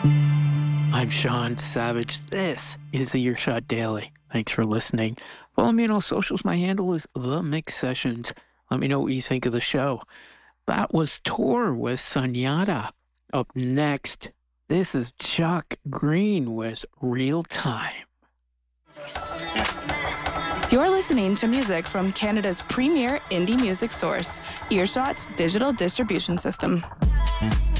I'm Sean Savage. This is the Earshot Daily. Thanks for listening. Follow me on all socials. My handle is The Mix Sessions. Let me know what you think of the show. That was Tour with Sunyata. Up next, this is Chuck Green with Real Time. You're listening to music from Canada's premier indie music source, Earshot's digital distribution system.